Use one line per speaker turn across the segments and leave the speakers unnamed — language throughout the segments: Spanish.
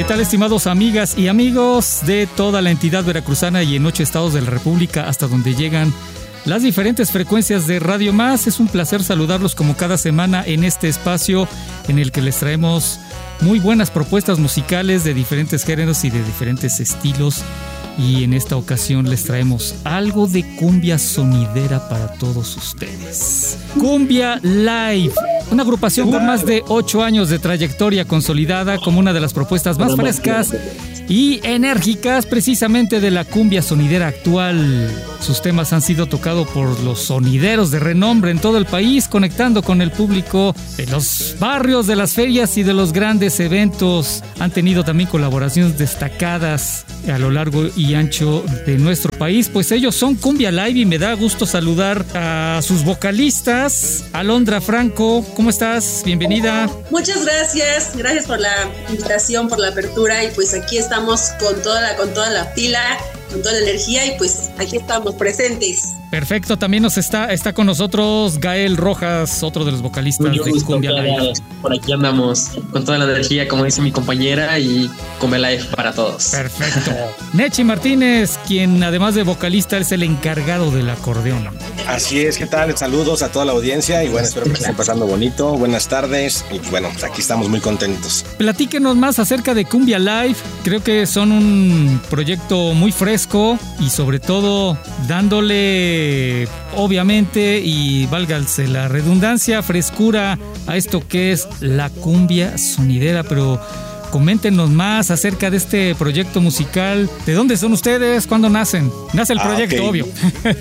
¿Qué tal, estimados amigas y amigos de toda la entidad veracruzana y en 8 estados de la República hasta donde llegan las diferentes frecuencias de Radio Más? Es un placer saludarlos como cada semana en este espacio en el que les traemos muy buenas propuestas musicales de diferentes géneros y de diferentes estilos. Y en esta ocasión les traemos algo de cumbia sonidera para todos ustedes. Cumbia Live, una agrupación con más de 8 años de trayectoria consolidada como una de las propuestas más frescas y enérgicas precisamente de la cumbia sonidera actual. Sus temas han sido tocados por los sonideros de renombre en todo el país, conectando con el público de los barrios, de las ferias y de los grandes eventos. Han tenido también colaboraciones destacadas a lo largo y ancho de nuestro país, pues ellos son Cumbia Live y me da gusto saludar a sus vocalistas. Alondra Franco, ¿cómo estás? Bienvenida.
Muchas gracias por la invitación, por la apertura, y pues aquí estamos con toda la pila, con toda la energía, y pues aquí estamos presentes.
Perfecto, también está con nosotros Gael Rojas, otro de los vocalistas de Cumbia Live.
Por aquí andamos con toda la energía, como dice mi compañera, y Cumbia Live para todos.
Perfecto. Nechi Martínez, quien además de vocalista es el encargado del acordeón.
Así es, ¿qué tal? Saludos a toda la audiencia y bueno, espero que estén pasando bonito. Buenas tardes y bueno, pues aquí estamos muy contentos.
Platíquenos más acerca de Cumbia Live. Creo que son un proyecto muy fresco y sobre todo dándole, obviamente, y válgase la redundancia, frescura a esto que es la cumbia sonidera. Pero coméntenos más acerca de este proyecto musical. ¿De dónde son ustedes? ¿Cuándo nacen? Nace el proyecto, okay. Obvio.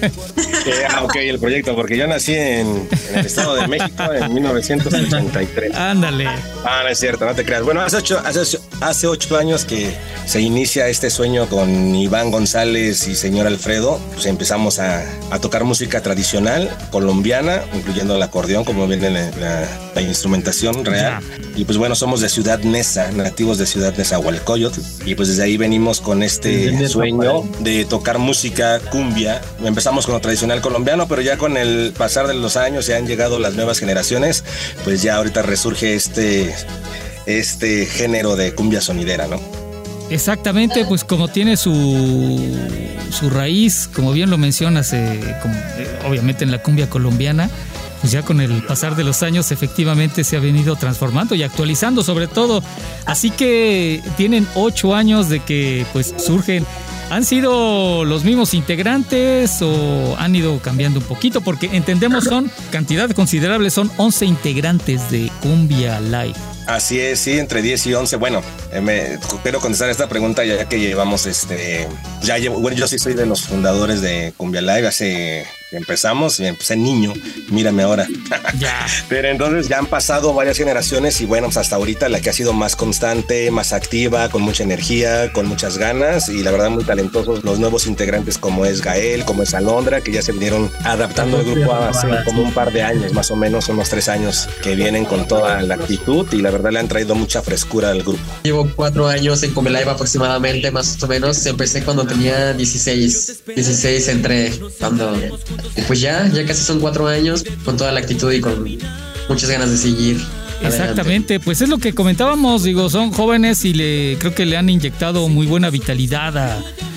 Ok, el proyecto, porque yo nací en el Estado de México en 1983.
Ándale.
No es cierto, no te creas. Bueno, hace 8 años que se inicia este sueño con Iván González y señor Alfredo. Pues empezamos a tocar música tradicional colombiana, incluyendo el acordeón, como viene la instrumentación real. Y pues bueno, somos de Ciudad Neza, nativos de Ciudad Nezahualcóyotl, y pues desde ahí venimos con este sueño de tocar música cumbia. Empezamos con lo tradicional colombiano, pero ya con el pasar de los años ya han llegado las nuevas generaciones, pues ya ahorita resurge este género de cumbia sonidera, ¿no?
Exactamente, pues como tiene su raíz, como bien lo mencionas, obviamente en la cumbia colombiana, pues ya con el pasar de los años efectivamente se ha venido transformando y actualizando sobre todo. Así que tienen 8 años de que pues surgen. ¿Han sido los mismos integrantes o han ido cambiando un poquito? Porque entendemos son cantidad considerable, son 11 integrantes de Cumbia Live.
Así es, sí, entre 10 y 11. Bueno, quiero contestar esta pregunta ya que llevamos bueno, yo sí soy de los fundadores de Cumbia Live. Empecé niño, mírame ahora.
Ya.
Pero entonces ya han pasado varias generaciones y bueno, pues hasta ahorita la que ha sido más constante, más activa, con mucha energía, con muchas ganas y la verdad muy talentosos los nuevos integrantes como es Gael, como es Alondra, que ya se vinieron adaptando al grupo hace como un par de años, más o menos, unos 3 años que vienen con toda la actitud y la verdad le han traído mucha frescura al grupo.
Llevo 4 años en Cumbia Live aproximadamente, más o menos. Empecé cuando tenía 16 entré cuando... Pues ya casi son 4 años con toda la actitud y con muchas ganas de seguir.
Exactamente,
adelante.
Pues es lo que comentábamos, son jóvenes y creo que le han inyectado muy buena vitalidad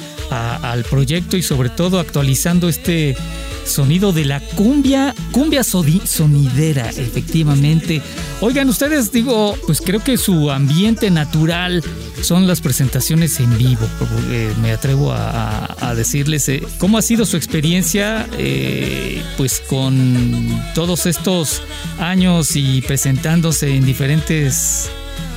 al proyecto y sobre todo actualizando este sonido de la cumbia sonidera, efectivamente. Oigan, ustedes, pues creo que su ambiente natural son las presentaciones en vivo. Me atrevo a decirles cómo ha sido su experiencia pues con todos estos años y presentándose en diferentes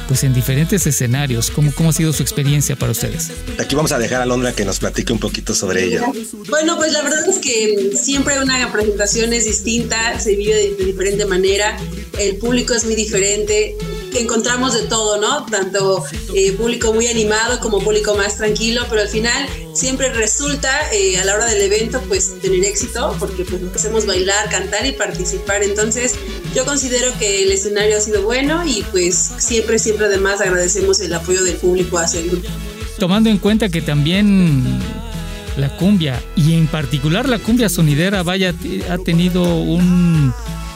escenarios. ¿Cómo ha sido su experiencia para ustedes?
Aquí vamos a dejar a Alondra que nos platique un poquito sobre ella.
Bueno, pues la verdad es que siempre una presentación es distinta, se vive de diferente manera, el público es muy diferente, encontramos de todo, ¿no? Tanto público muy animado como público más tranquilo, pero al final siempre resulta a la hora del evento pues tener éxito, porque pues hacemos bailar, cantar y participar. Entonces yo considero que el escenario ha sido bueno y pues siempre además agradecemos el apoyo del público hacia el grupo.
Tomando en cuenta que también la cumbia y en particular la cumbia sonidera ha tenido un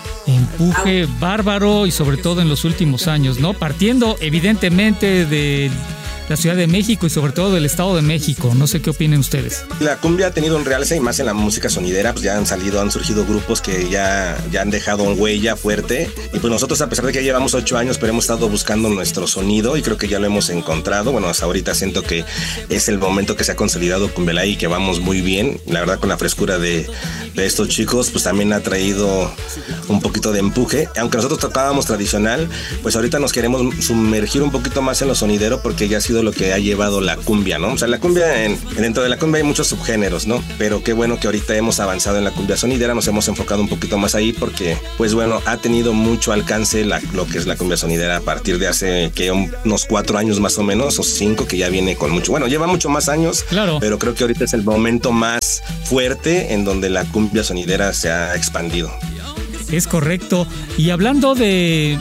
empuje bárbaro y sobre todo en los últimos años, ¿no? Partiendo evidentemente de la Ciudad de México y sobre todo del Estado de México. No sé qué opinen ustedes.
La cumbia ha tenido un realce, y más en la música sonidera, pues ya han surgido grupos que ya han dejado una huella fuerte. Y pues nosotros, a pesar de que ya llevamos 8 años, pero hemos estado buscando nuestro sonido y creo que ya lo hemos encontrado. Bueno, hasta ahorita siento que es el momento que se ha consolidado Cumbialay y que vamos muy bien. La verdad, con la frescura de estos chicos, pues también ha traído un poquito de empuje. Aunque nosotros tocábamos tradicional, pues ahorita nos queremos sumergir un poquito más en lo sonidero porque ya ha sido lo que ha llevado la cumbia, ¿no? O sea, la cumbia, dentro de la cumbia hay muchos subgéneros, ¿no? Pero qué bueno que ahorita hemos avanzado en la cumbia sonidera, nos hemos enfocado un poquito más ahí porque, pues bueno, ha tenido mucho alcance lo que es la cumbia sonidera a partir de hace que unos 4 años más o menos, o 5, que ya viene con mucho, bueno, lleva mucho más años, claro, pero creo que ahorita es el momento más fuerte en donde la cumbia sonidera se ha expandido.
Es correcto. Y hablando de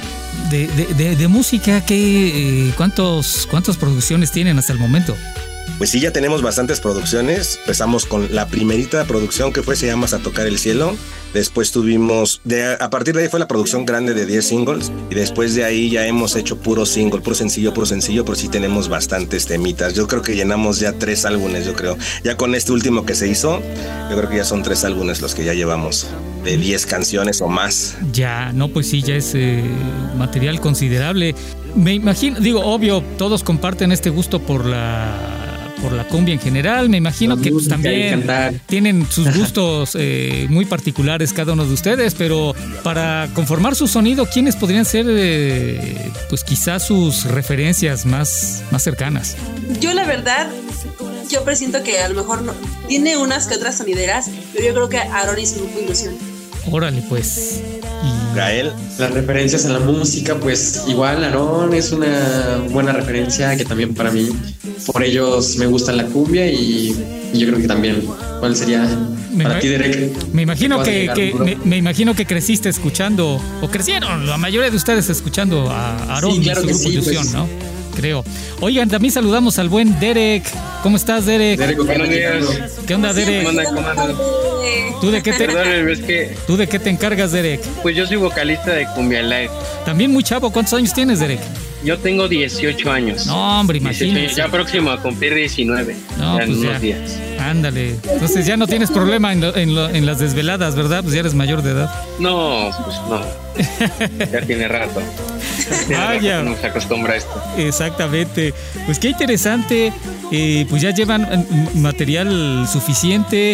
música, ¿cuántas producciones tienen hasta el momento?
Pues sí, ya tenemos bastantes producciones. Empezamos con la primerita producción que se llama A Tocar el Cielo. Después tuvimos, a partir de ahí fue la producción grande de 10 singles. Y después de ahí ya hemos hecho puro single, puro sencillo, pero sí tenemos bastantes temitas. Yo creo que llenamos ya 3 álbumes, yo creo. Ya con este último que se hizo, yo creo que ya son 3 álbumes los que ya llevamos, de 10 canciones o más.
Ya, no, pues sí, ya es material considerable. Me imagino, obvio, todos comparten este gusto por la cumbia en general. Me imagino que pues también tienen sus gustos muy particulares cada uno de ustedes, pero para conformar su sonido, ¿quiénes podrían ser pues quizás sus referencias más cercanas?
Yo la verdad, yo presiento que a lo mejor tiene unas que otras sonideras, pero yo creo que Aarón y su grupo Ilusión.
Órale, pues.
Gael. Las referencias en la música, pues igual Aarón es una buena referencia que también para mí, por ellos me gusta la cumbia y yo creo que también. ¿Cuál sería para ti, Derek?
Me imagino me imagino que creciste escuchando, o crecieron la mayoría de ustedes escuchando a Aarón, sí, claro, y su grupo Ilusión, pues, ¿no? Creo. Oigan, también saludamos al buen Derek. ¿Cómo estás, Derek?
Buenos días.
¿Qué onda, Derek?
¿Cómo andan?
¿Tú de qué te encargas, Derek?
Pues yo soy vocalista de Cumbialay.
También muy chavo. ¿Cuántos años tienes, Derek?
Yo tengo 18 años.
No, hombre, imagínate.
Ya próximo a cumplir 19.
No,
ya
pues
en
ya.
unos días.
Ándale. Entonces ya no tienes problema en las desveladas, ¿verdad? Pues ya eres mayor de edad.
No, pues no. Ya tiene rato.
Ya.
No se acostumbra a esto.
Exactamente. Pues qué interesante. Pues ya llevan material suficiente.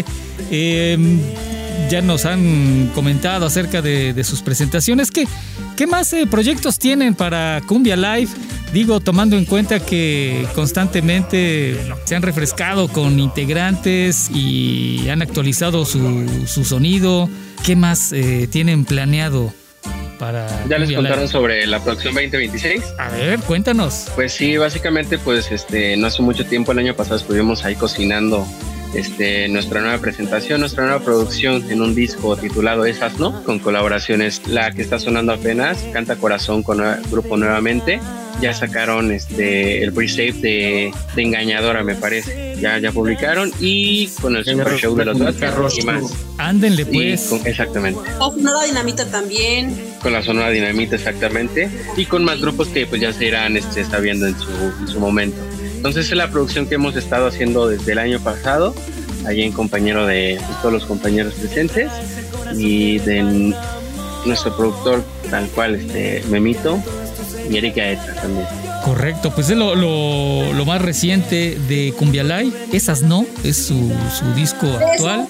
Ya nos han comentado acerca de sus presentaciones. ¿Qué más proyectos tienen para Cumbialay? Digo, tomando en cuenta que constantemente se han refrescado con integrantes y han actualizado su sonido. ¿Qué más tienen planeado para
¿Ya les
Cumbialay?
contaron sobre la producción 2026?
A ver, cuéntanos.
Pues sí, básicamente pues no hace mucho tiempo, el año pasado estuvimos ahí cocinando nuestra nueva presentación, nuestra nueva producción en un disco titulado Esas No, con colaboraciones. La que está sonando apenas, Canta Corazón con grupo Nuevamente. Ya sacaron el pre-save de Engañadora, me parece. Ya publicaron, y con el super show de los Vázquez y más.
Ándenle pues.
Exactamente.
O Sonora Dinamita también.
Con la Sonora Dinamita, exactamente. Y con más grupos que pues ya se irán sabiendo en su momento. Entonces es la producción que hemos estado haciendo desde el año pasado, allí en compañero de todos los compañeros presentes, y de nuestro productor tal cual, Memito, y Erika Eta también.
Correcto, pues es lo más reciente de Cumbialay. Esas No, es su disco actual.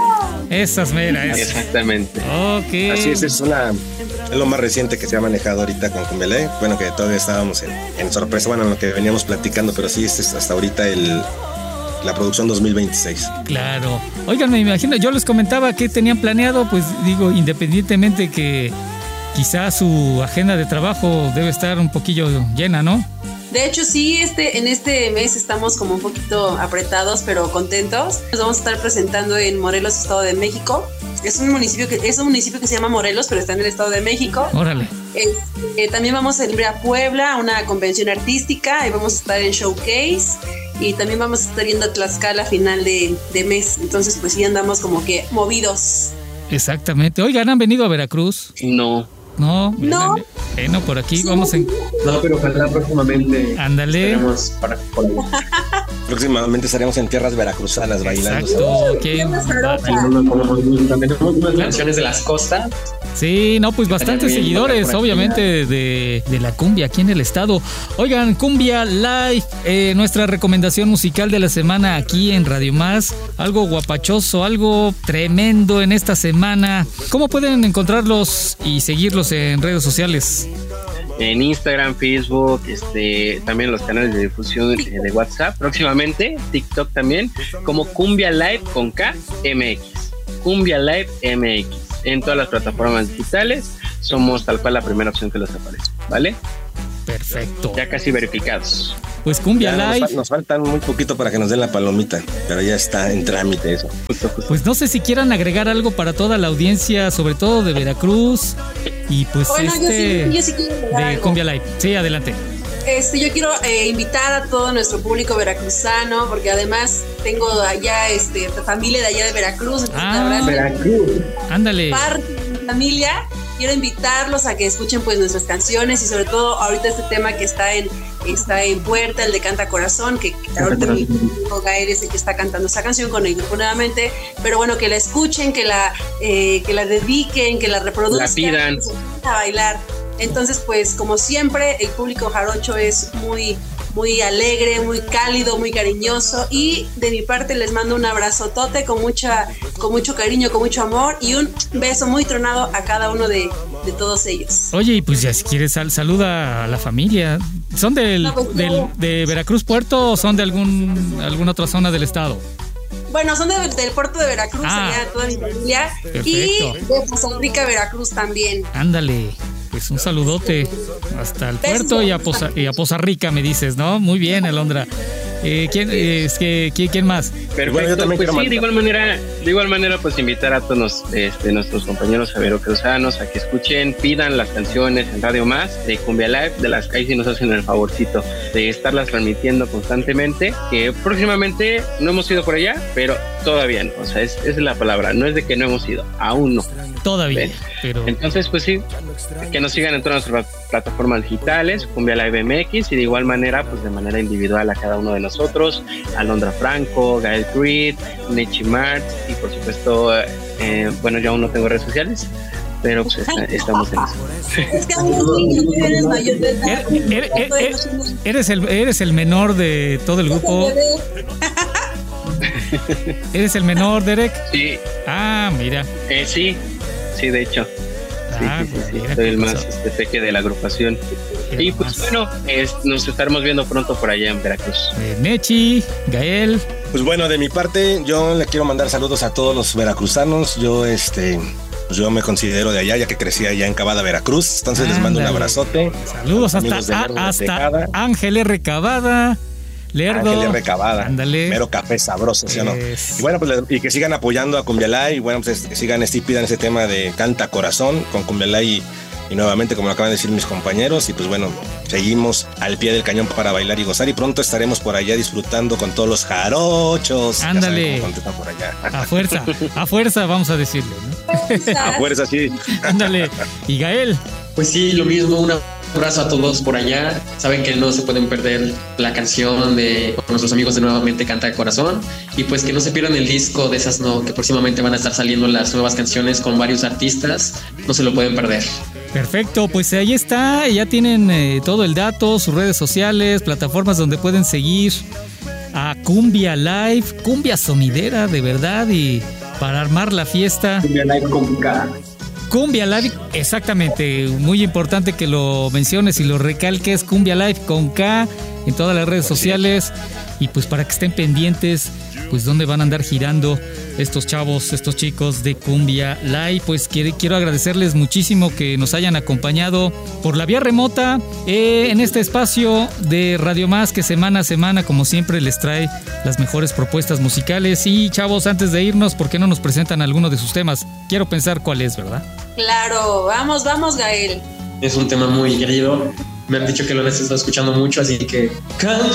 Esas meras.
Exactamente.
Ok.
Así es lo más reciente que se ha manejado ahorita con Cumbialay. Bueno, que todavía estábamos en sorpresa, bueno, en lo que veníamos platicando, pero sí, es hasta ahorita la producción 2026.
Claro. Oigan, me imagino, yo les comentaba que tenían planeado, pues digo, independientemente que quizás su agenda de trabajo debe estar un poquillo llena, ¿no?
De hecho, sí, en este mes estamos como un poquito apretados, pero contentos. Nos vamos a estar presentando en Morelos, Estado de México. Es un municipio que se llama Morelos, pero está en el Estado de México.
Órale.
También vamos a ir a Puebla a una convención artística, y vamos a estar en Showcase, y también vamos a estar yendo a Tlaxcala a final de mes. Entonces, pues sí andamos como que movidos.
Exactamente. Oigan, ¿han venido a Veracruz?
No.
No. Bueno, por aquí vamos en...
No, pero ojalá próximamente.
Ándale.
Próximamente estaremos en tierras veracruzanas bailando.
Exacto.
Tenemos unas canciones de las costas.
Sí, no, pues bastantes seguidores, obviamente, de la cumbia aquí en el estado. Oigan, Cumbia Live, nuestra recomendación musical de la semana aquí en Radio Más. Algo guapachoso, algo tremendo en esta semana. ¿Cómo pueden encontrarlos y seguirlos en redes sociales?
En Instagram, Facebook, también los canales de difusión de WhatsApp. Próximamente, TikTok también, como Cumbia Live con K MX. Cumbia Live MX. En todas las plataformas digitales somos tal cual la primera opción que les aparece, ¿vale?
Perfecto.
Ya casi verificados.
Pues Cumbia Live.
Nos faltan muy poquito para que nos den la palomita, pero ya está en trámite eso.
Justo.
Pues no sé si quieran agregar algo para toda la audiencia, sobre todo de Veracruz. Y pues
bueno, yo sí quiero
de
algo.
Cumbia Live. Sí, adelante.
Yo quiero invitar a todo nuestro público veracruzano, porque además tengo allá familia de allá de Veracruz.
Veracruz.
Ándale.
Parte de mi familia. Quiero invitarlos a que escuchen pues nuestras canciones y sobre todo ahorita este tema que está en puerta, el de Canta Corazón, que ahorita mi amigo Gael es el que está cantando esa canción con el grupo nuevamente, pero bueno, que la escuchen, que la dediquen, que la reproduzcan,
la pidan,
que se pongan a bailar. Entonces, pues como siempre, el público jarocho es muy, muy alegre, muy cálido, muy cariñoso, y de mi parte les mando un abrazotote con mucho cariño, con mucho amor, y un beso muy tronado a cada uno de todos ellos.
Oye, y pues ya si quieres saluda a la familia. ¿Son de Veracruz Puerto o son de alguna otra zona del estado?
Bueno, son del puerto de Veracruz, allá toda mi familia.
Perfecto.
Y de Poza Rica, Veracruz también.
Ándale. Pues un saludote hasta el puerto y a Poza Rica, me dices, ¿no? Muy bien, Alondra. ¿Quién más?
Perfecto,
bueno, yo también
pues
quiero
sí, de igual manera, pues invitar a todos nuestros compañeros veracruzanos a que escuchen, pidan las canciones en Radio Más de Cumbia Live, ahí sí nos hacen el favorcito de estarlas transmitiendo constantemente, que próximamente no hemos ido por allá, pero todavía no, o sea, esa es la palabra, no es de que no hemos ido, aún no.
Todavía, pero...
Entonces, pues sí, que nos sigan en todas nuestras plataformas digitales, Cumbia Live MX, y de igual manera, pues de manera individual a cada uno de nosotros, Alondra Franco, Gael Creed, Nechi Martz, y por supuesto, bueno, yo aún no tengo redes sociales, pero pues estamos en eso.
Es que aún los niños eres mayor de edad.
¿Eres el menor de todo el grupo? ¿Eres el menor, Derek?
Sí.
Ah, mira.
Sí, de hecho. Sí. Soy el más peque de la agrupación. Y pues bueno, nos estaremos viendo pronto por allá en Veracruz.
Nechi, Gael.
Pues bueno, de mi parte, yo le quiero mandar saludos a todos los veracruzanos. Yo me considero de allá, ya que crecí allá en Cavada, Veracruz. Entonces les mando un abrazote.
Saludos hasta Ángel R. Cavada. Lerdo.
Ángel R. Cavada.
Ándale.
Mero café sabroso, ¿sí o no? Y bueno, pues y que sigan apoyando a Cumbia Live. Y bueno, pues que sigan y pidan ese tema de Canta Corazón con Cumbia Live y nuevamente, como lo acaban de decir mis compañeros. Y pues bueno, seguimos al pie del cañón para bailar y gozar. Y pronto estaremos por allá disfrutando con todos los jarochos.
Ándale.
Por allá.
A fuerza, vamos a decirle, ¿no?
A fuerza, sí.
Ándale. Y Gael.
Pues sí, lo mismo, un abrazo a todos por allá. Saben que no se pueden perder la canción de nuestros amigos de Nuevamente Canta Corazón. Y pues que no se pierdan el disco de esas que próximamente van a estar saliendo las nuevas canciones con varios artistas. No se lo pueden perder.
Perfecto, pues ahí está. Ya tienen todo el dato, sus redes sociales, plataformas donde pueden seguir a Cumbia Live, cumbia sonidera de verdad, y para armar la fiesta.
Cumbia Live con K.
Cumbia Live, exactamente, muy importante que lo menciones y lo recalques, Cumbia Live con K en todas las redes sociales, y pues para que estén pendientes, pues dónde van a andar girando estos chavos, estos chicos de Cumbia Live. Pues quiero agradecerles muchísimo que nos hayan acompañado por la vía remota en este espacio de Radio Más, que semana a semana, como siempre, les trae las mejores propuestas musicales. Y chavos, antes de irnos, ¿por qué no nos presentan alguno de sus temas? Quiero pensar cuál es, ¿verdad?
Claro, vamos, Gael.
Es un tema muy querido. Me han dicho que lo han estado escuchando mucho, así que...